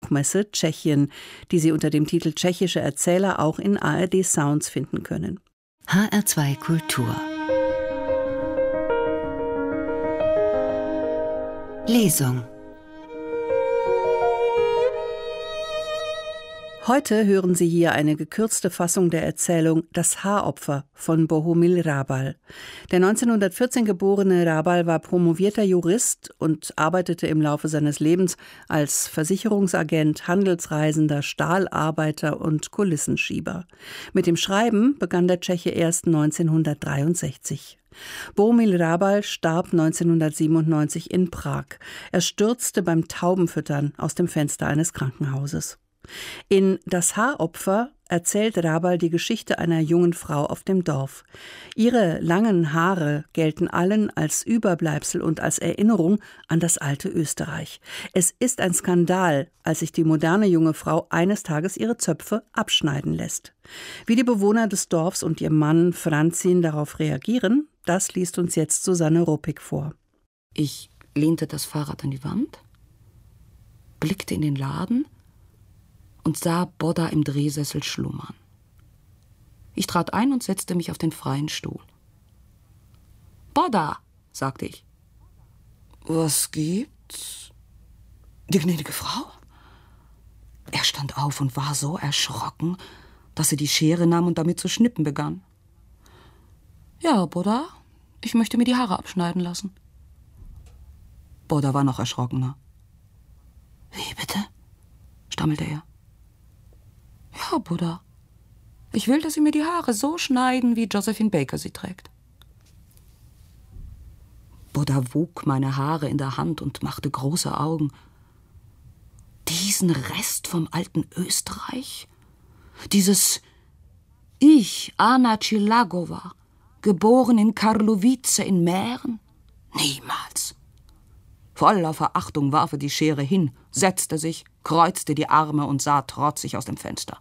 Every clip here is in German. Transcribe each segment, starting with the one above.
Buchmesse Tschechien, die Sie unter dem Titel Tschechische Erzähler auch in ARD Sounds finden können. HR2 Kultur Lesung. Heute hören Sie hier eine gekürzte Fassung der Erzählung Das Haaropfer von Bohumil Hrabal. Der 1914 geborene Hrabal war promovierter Jurist und arbeitete im Laufe seines Lebens als Versicherungsagent, Handelsreisender, Stahlarbeiter und Kulissenschieber. Mit dem Schreiben begann der Tscheche erst 1963. Bohumil Hrabal starb 1997 in Prag. Er stürzte beim Taubenfüttern aus dem Fenster eines Krankenhauses. In Das Haaropfer erzählt Hrabal die Geschichte einer jungen Frau auf dem Dorf. Ihre langen Haare gelten allen als Überbleibsel und als Erinnerung an das alte Österreich. Es ist ein Skandal, als sich die moderne junge Frau eines Tages ihre Zöpfe abschneiden lässt. Wie die Bewohner des Dorfs und ihr Mann Franzin darauf reagieren, das liest uns jetzt Susanne Ruppig vor. Ich lehnte das Fahrrad an die Wand, blickte in den Laden und sah Bodda im Drehsessel schlummern. Ich trat ein und setzte mich auf den freien Stuhl. »Bodda«, sagte ich. »Was gibt's? Die gnädige Frau?« Er stand auf und war so erschrocken, dass er die Schere nahm und damit zu schnippen begann. »Ja, Bodda, ich möchte mir die Haare abschneiden lassen.« Bodda war noch erschrockener. »Wie bitte?«, stammelte er. »Ja, Bodda, ich will, dass Sie mir die Haare so schneiden, wie Josephine Baker sie trägt.« Bodda wog meine Haare in der Hand und machte große Augen. Diesen Rest vom alten Österreich? Dieses Ich, Anna Cilagowa, geboren in Karlovice in Mähren? Niemals. Voller Verachtung warf er die Schere hin, setzte sich, kreuzte die Arme und sah trotzig aus dem Fenster.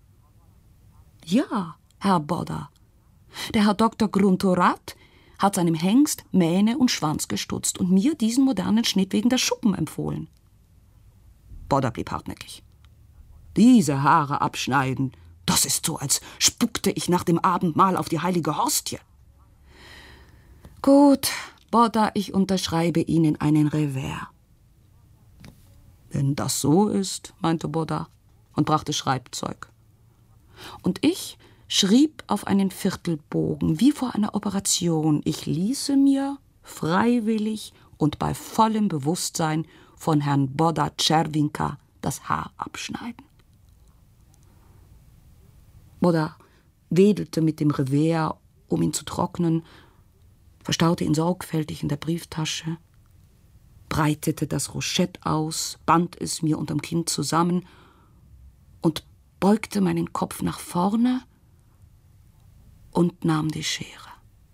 »Ja, Herr Bodda, der Herr Dr. Gruntorat hat seinem Hengst Mähne und Schwanz gestutzt und mir diesen modernen Schnitt wegen der Schuppen empfohlen.« Bodda blieb hartnäckig. »Diese Haare abschneiden, das ist so, als spuckte ich nach dem Abendmahl auf die heilige Hostie.« »Gut, Bodda, ich unterschreibe Ihnen einen Revers.« »Wenn das so ist«, meinte Bodda und brachte Schreibzeug. Und ich schrieb auf einen Viertelbogen, wie vor einer Operation. Ich ließe mir freiwillig und bei vollem Bewusstsein von Herrn Bodda Czerwinka das Haar abschneiden. Bodda wedelte mit dem Revers, um ihn zu trocknen, verstaute ihn sorgfältig in der Brieftasche, breitete das Rochett aus, band es mir unterm Kinn zusammen und beugte meinen Kopf nach vorne und nahm die Schere.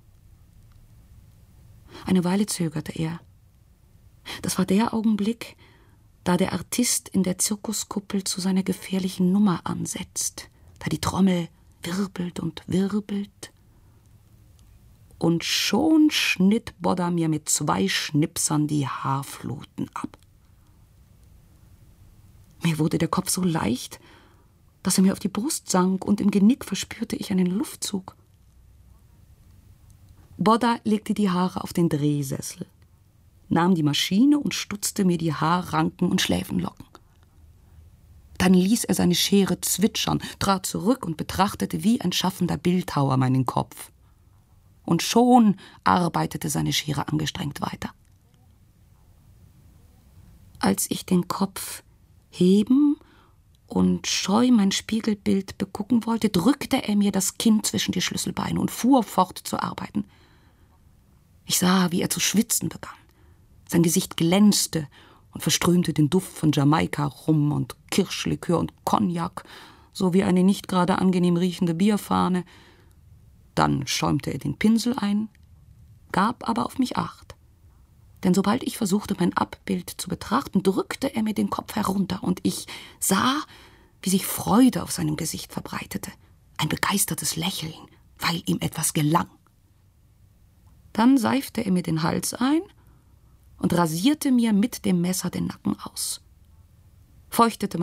Eine Weile zögerte er. Das war der Augenblick, da der Artist in der Zirkuskuppel zu seiner gefährlichen Nummer ansetzt, da die Trommel wirbelt und wirbelt. Und schon schnitt Bodda mir mit 2 Schnipsern die Haarfluten ab. Mir wurde der Kopf so leicht, dass er mir auf die Brust sank, und im Genick verspürte ich einen Luftzug. Bodda legte die Haare auf den Drehsessel, nahm die Maschine und stutzte mir die Haarranken und Schläfenlocken. Dann ließ er seine Schere zwitschern, trat zurück und betrachtete wie ein schaffender Bildhauer meinen Kopf. Und schon arbeitete seine Schere angestrengt weiter. Als ich den Kopf heben und scheu mein Spiegelbild begucken wollte, drückte er mir das Kinn zwischen die Schlüsselbeine und fuhr fort zu arbeiten. Ich sah, wie er zu schwitzen begann. Sein Gesicht glänzte und verströmte den Duft von Jamaika-Rum und Kirschlikör und Cognac, sowie eine nicht gerade angenehm riechende Bierfahne. Dann schäumte er den Pinsel ein, gab aber auf mich Acht. Denn sobald ich versuchte, mein Abbild zu betrachten, drückte er mir den Kopf herunter, und ich sah, wie sich Freude auf seinem Gesicht verbreitete, ein begeistertes Lächeln, weil ihm etwas gelang. Dann seifte er mir den Hals ein und rasierte mir mit dem Messer den Nacken aus, feuchtete